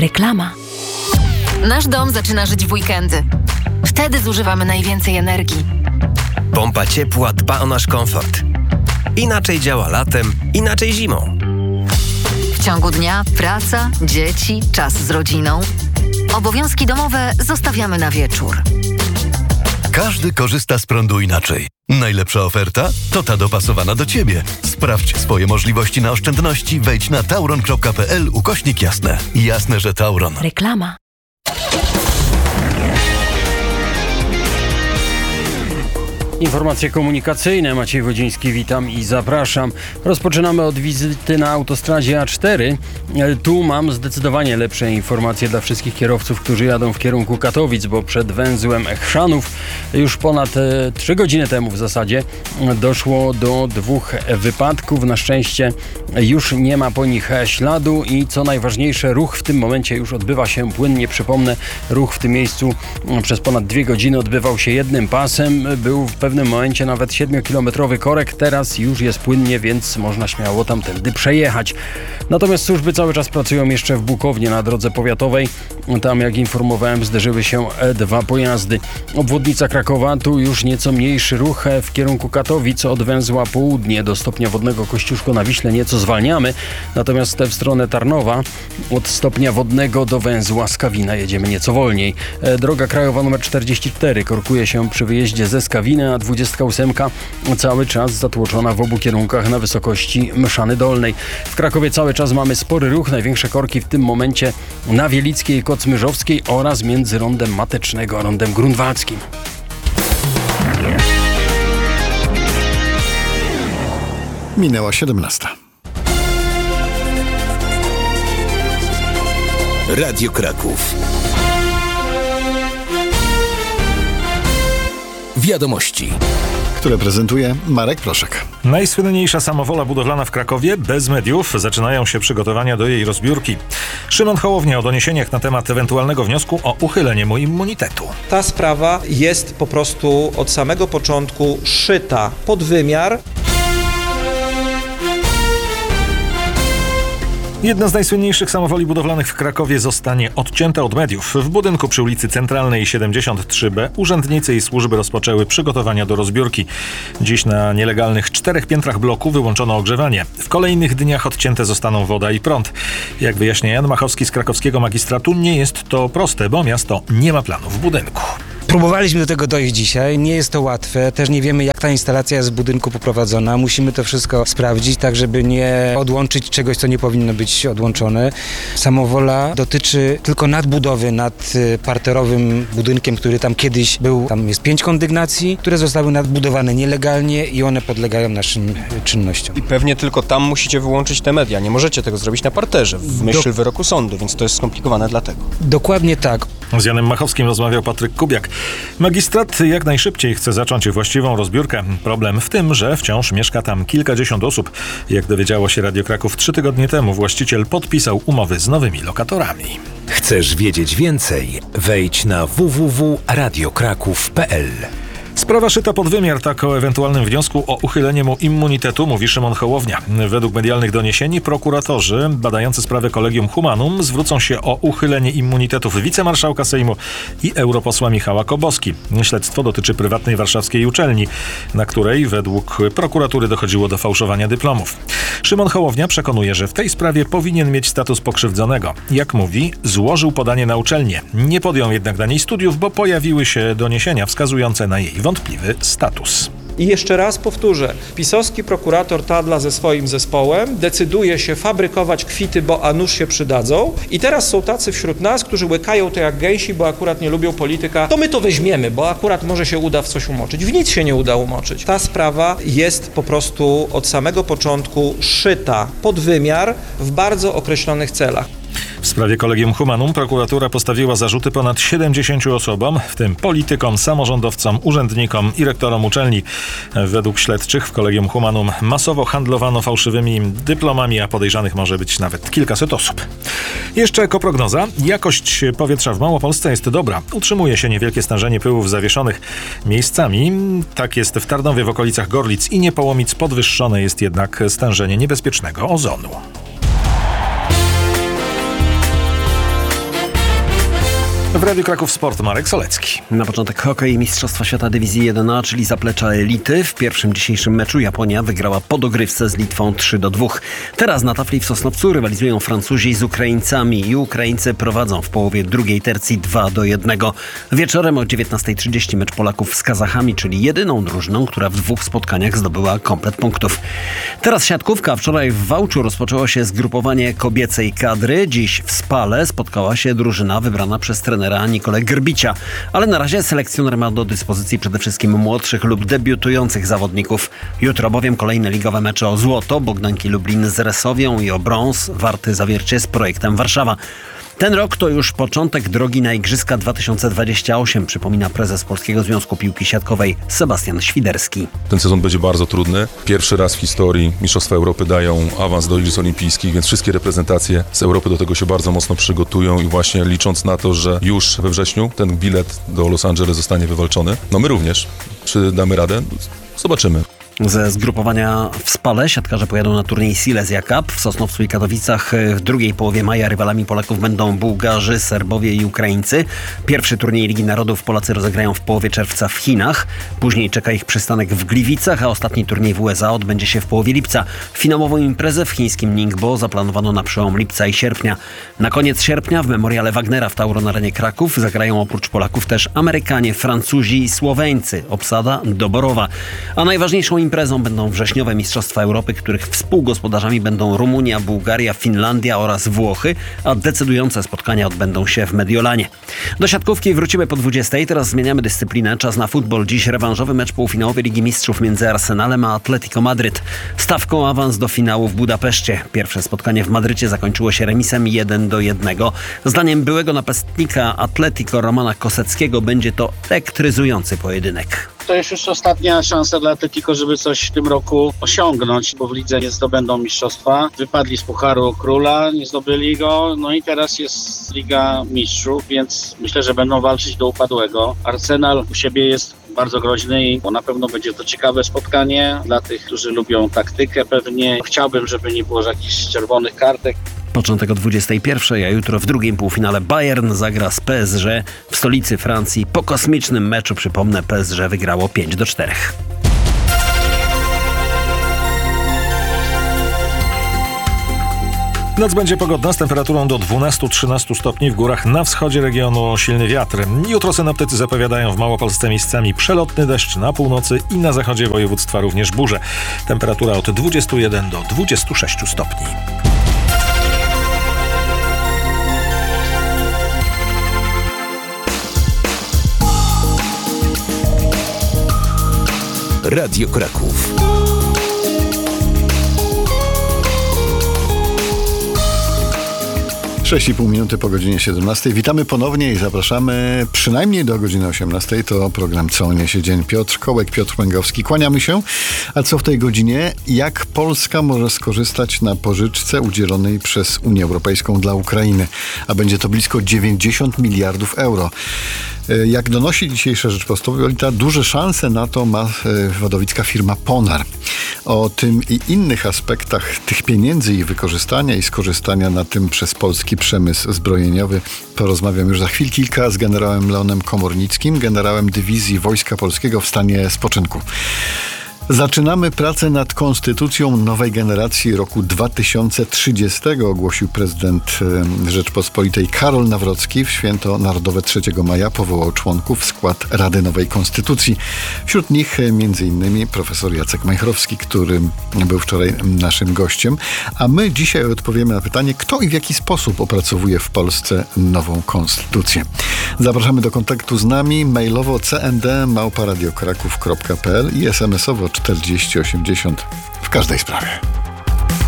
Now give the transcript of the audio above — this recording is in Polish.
Reklama. Nasz dom zaczyna żyć w weekendy. Wtedy zużywamy najwięcej energii. Pompa ciepła dba o nasz komfort. Inaczej działa latem, inaczej zimą. W ciągu dnia praca, dzieci, czas z rodziną. Obowiązki domowe zostawiamy na wieczór. Każdy korzysta z prądu inaczej. Najlepsza oferta to ta dopasowana do Ciebie. Sprawdź swoje możliwości na oszczędności. Wejdź na tauron.pl/jasne. Jasne, że Tauron. Reklama. Informacje komunikacyjne. Maciej Wodziński, witam i zapraszam. Rozpoczynamy od wizyty na autostradzie A4. Tu mam zdecydowanie lepsze informacje dla wszystkich kierowców, którzy jadą w kierunku Katowic, bo przed węzłem Chrzanów już ponad 3 godziny temu w zasadzie doszło do 2 wypadków. Na szczęście już nie ma po nich śladu i co najważniejsze, ruch w tym momencie już odbywa się płynnie. Przypomnę, ruch w tym miejscu przez ponad 2 godziny odbywał się jednym pasem. Był w pewnym momencie nawet 7-kilometrowy korek, teraz już jest płynnie, więc można śmiało tamtędy przejechać. Natomiast służby cały czas pracują jeszcze w Bukownie na drodze powiatowej. Tam, jak informowałem, zderzyły się 2 pojazdy. Obwodnica Krakowa, tu już nieco mniejszy ruch w kierunku Katowic od węzła Południe do stopnia wodnego Kościuszko na Wiśle nieco zwalniamy, natomiast w stronę Tarnowa od stopnia wodnego do węzła Skawina jedziemy nieco wolniej. Droga krajowa nr 44 korkuje się przy wyjeździe ze Skawiny, a 28 cały czas zatłoczona w obu kierunkach na wysokości Mszany Dolnej. W Krakowie cały czas mamy spory ruch, największe korki w tym momencie na Wielickiej i Kocmyrzowskiej oraz między rondem Matecznego a rondem Grunwaldzkim. Minęła 17. Radio Kraków. Wiadomości, które prezentuje Marek Proszek. Najsłynniejsza samowola budowlana w Krakowie bez mediów. Zaczynają się przygotowania do jej rozbiórki. Szymon Hołownia o doniesieniach na temat ewentualnego wniosku o uchylenie mu immunitetu. Ta sprawa jest po prostu od samego początku szyta pod wymiar. Jedna z najsłynniejszych samowoli budowlanych w Krakowie zostanie odcięta od mediów. W budynku przy ulicy Centralnej 73B urzędnicy i służby rozpoczęły przygotowania do rozbiórki. Dziś na nielegalnych 4 piętrach bloku wyłączono ogrzewanie. W kolejnych dniach odcięte zostaną woda i prąd. Jak wyjaśnia Jan Machowski z krakowskiego magistratu, nie jest to proste, bo miasto nie ma planu w budynku. Próbowaliśmy do tego dojść dzisiaj, nie jest to łatwe, też nie wiemy, jak ta instalacja jest w budynku poprowadzona. Musimy to wszystko sprawdzić, tak żeby nie odłączyć czegoś, co nie powinno być odłączone. Samowola dotyczy tylko nadbudowy nad parterowym budynkiem, który tam kiedyś był. Tam jest 5 kondygnacji, które zostały nadbudowane nielegalnie i one podlegają naszym czynnościom. I pewnie tylko tam musicie wyłączyć te media. Nie możecie tego zrobić na parterze, w myśl wyroku sądu, więc to jest skomplikowane dlatego. Dokładnie tak. Z Janem Machowskim rozmawiał Patryk Kubiak. Magistrat jak najszybciej chce zacząć właściwą rozbiórkę. Problem w tym, że wciąż mieszka tam kilkadziesiąt osób. Jak dowiedziało się Radio Kraków 3 tygodnie temu, właściciel podpisał umowy z nowymi lokatorami. Chcesz wiedzieć więcej? Wejdź na www.radiokraków.pl. Sprawa szyta pod wymiar, tak o ewentualnym wniosku o uchylenie mu immunitetu mówi Szymon Hołownia. Według medialnych doniesień prokuratorzy badający sprawę Collegium Humanum zwrócą się o uchylenie immunitetów wicemarszałka Sejmu i europosła Michała Koboski. Śledztwo dotyczy prywatnej warszawskiej uczelni, na której według prokuratury dochodziło do fałszowania dyplomów. Szymon Hołownia przekonuje, że w tej sprawie powinien mieć status pokrzywdzonego. Jak mówi, złożył podanie na uczelnię. Nie podjął jednak na niej studiów, bo pojawiły się doniesienia wskazujące na jej wątpliwy status. I jeszcze raz powtórzę, pisowski prokurator Tadla ze swoim zespołem decyduje się fabrykować kwity, bo a nuż się przydadzą. I teraz są tacy wśród nas, którzy łykają to jak gęsi, bo akurat nie lubią polityka. To my to weźmiemy, bo akurat może się uda w coś umoczyć. W nic się nie uda umoczyć. Ta sprawa jest po prostu od samego początku szyta pod wymiar w bardzo określonych celach. W sprawie Collegium Humanum prokuratura postawiła zarzuty ponad 70 osobom, w tym politykom, samorządowcom, urzędnikom i rektorom uczelni. Według śledczych w Collegium Humanum masowo handlowano fałszywymi dyplomami, a podejrzanych może być nawet kilkaset osób. Jeszcze ekoprognoza. Jakość powietrza w Małopolsce jest dobra. Utrzymuje się niewielkie stężenie pyłów zawieszonych miejscami. Tak jest w Tarnowie w okolicach Gorlic i Niepołomic. Podwyższone jest jednak stężenie niebezpiecznego ozonu. W Radiu Kraków Sport Marek Solecki. Na początek hokej Mistrzostwa Świata Dywizji 1A, czyli zaplecza elity. W pierwszym dzisiejszym meczu Japonia wygrała po dogrywce z Litwą 3-2. Teraz na tafli w Sosnowcu rywalizują Francuzi z Ukraińcami i Ukraińcy prowadzą w połowie drugiej tercji 2-1. Wieczorem o 19:30 mecz Polaków z Kazachami, czyli jedyną drużyną, która w 2 spotkaniach zdobyła komplet punktów. Teraz siatkówka. Wczoraj w Wałczu rozpoczęło się zgrupowanie kobiecej kadry. Dziś w Spale spotkała się drużyna wybrana przez trenera Nikolę Grbicia. Ale na razie selekcjoner ma do dyspozycji przede wszystkim młodszych lub debiutujących zawodników. Jutro bowiem kolejne ligowe mecze o złoto. Bogdanki Lublin z Resowią i o brąz Warty Zawiercie z Projektem Warszawa. Ten rok to już początek drogi na Igrzyska 2028, przypomina prezes Polskiego Związku Piłki Siatkowej Sebastian Świderski. Ten sezon będzie bardzo trudny. Pierwszy raz w historii Mistrzostwa Europy dają awans do Igrzysk Olimpijskich, więc wszystkie reprezentacje z Europy do tego się bardzo mocno przygotują i właśnie licząc na to, że już we wrześniu ten bilet do Los Angeles zostanie wywalczony. No my również. Czy damy radę? Zobaczymy. Ze zgrupowania w Spale siatkarze pojadą na turniej Silesia Cup. W Sosnowcu i Katowicach w drugiej połowie maja rywalami Polaków będą Bułgarzy, Serbowie i Ukraińcy. Pierwszy turniej Ligi Narodów Polacy rozegrają w połowie czerwca w Chinach. Później czeka ich przystanek w Gliwicach, a ostatni turniej w USA odbędzie się w połowie lipca. Finałową imprezę w chińskim Ningbo zaplanowano na przełom lipca i sierpnia. Na koniec sierpnia w memoriale Wagnera w Tauron Arenie Kraków zagrają oprócz Polaków też Amerykanie, Francuzi i Słoweńcy. Obsada doborowa. A najważniejszą imprezą będą wrześniowe Mistrzostwa Europy, których współgospodarzami będą Rumunia, Bułgaria, Finlandia oraz Włochy, a decydujące spotkania odbędą się w Mediolanie. Do siatkówki wrócimy po 20:00. Teraz zmieniamy dyscyplinę. Czas na futbol. Dziś rewanżowy mecz półfinałowy Ligi Mistrzów między Arsenalem a Atletico Madryt. Stawką awans do finału w Budapeszcie. Pierwsze spotkanie w Madrycie zakończyło się remisem 1-1. Zdaniem byłego napastnika Atletico Romana Koseckiego będzie to elektryzujący pojedynek. To jest już ostatnia szansa dla Atletico, żeby coś w tym roku osiągnąć, bo w lidze nie zdobędą mistrzostwa. Wypadli z Pucharu Króla, nie zdobyli go, no i teraz jest Liga Mistrzów, więc myślę, że będą walczyć do upadłego. Arsenal u siebie jest bardzo groźny i na pewno będzie to ciekawe spotkanie dla tych, którzy lubią taktykę pewnie. Chciałbym, żeby nie było jakichś czerwonych kartek. Początek o 21:00, a jutro w drugim półfinale Bayern zagra z PSG w stolicy Francji. Po kosmicznym meczu, przypomnę, PSG wygrało 5-4. Noc będzie pogodna z temperaturą do 12-13 stopni, w górach na wschodzie regionu silny wiatr. Jutro synoptycy zapowiadają w Małopolsce miejscami przelotny deszcz, na północy i na zachodzie województwa również burze. Temperatura od 21 do 26 stopni. Radio Kraków. Sześć i pół minuty po godzinie 17. Witamy ponownie i zapraszamy przynajmniej do godziny 18. To program Co niesie dzień. Piotr Kołek, Piotr Męgowski. Kłaniamy się. A co w tej godzinie? Jak Polska może skorzystać na pożyczce udzielonej przez Unię Europejską dla Ukrainy? A będzie to blisko 90 miliardów euro. Jak donosi dzisiejsza Rzeczpospolita, duże szanse na to ma wadowicka firma Ponar. O tym i innych aspektach tych pieniędzy i wykorzystania i skorzystania na tym przez polski przemysł zbrojeniowy porozmawiam już za chwil kilka z generałem Leonem Komornickim, generałem dywizji Wojska Polskiego w stanie spoczynku. Zaczynamy pracę nad konstytucją nowej generacji roku 2030, ogłosił prezydent Rzeczpospolitej Karol Nawrocki. W święto narodowe 3 maja powołał członków w skład Rady Nowej Konstytucji. Wśród nich m.in. profesor Jacek Majchrowski, który był wczoraj naszym gościem. A my dzisiaj odpowiemy na pytanie, kto i w jaki sposób opracowuje w Polsce nową konstytucję. Zapraszamy do kontaktu z nami mailowo cnd@radiokraków.pl i SMS-owo 4080 w każdej sprawie.